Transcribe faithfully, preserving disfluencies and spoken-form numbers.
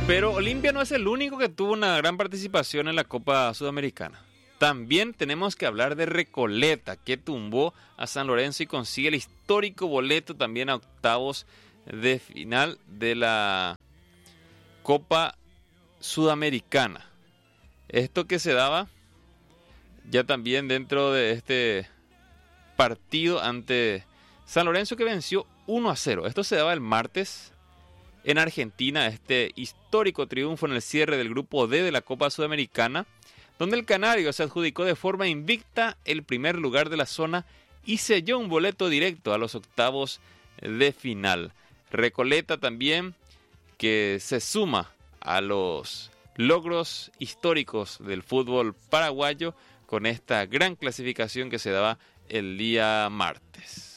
Pero Olimpia no es el único que tuvo una gran participación en la Copa Sudamericana. También tenemos que hablar de Recoleta, que tumbó a San Lorenzo y consigue el histórico boleto también a octavos de final de la Copa Sudamericana. Esto que se daba ya también dentro de este partido ante San Lorenzo, que venció uno a cero. Esto se daba el martes en Argentina, este histórico triunfo en el cierre del grupo D de la Copa Sudamericana, donde el canario se adjudicó de forma invicta el primer lugar de la zona y selló un boleto directo a los octavos de final. Recoleta también, que se suma a los logros históricos del fútbol paraguayo con esta gran clasificación que se daba el día martes.